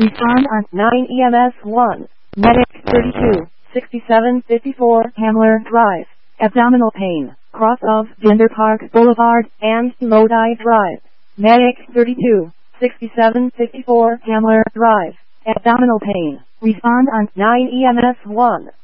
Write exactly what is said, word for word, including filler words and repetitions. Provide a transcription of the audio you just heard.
Respond on nine E M S one. Medic thirty-two, sixty-seven fifty-four Hamler Drive. Abdominal pain. Cross of Gender Park Boulevard and Lodi Drive. Medic thirty-two, sixty-seven fifty-four Hamler Drive. Abdominal pain. Respond on nine E M S one.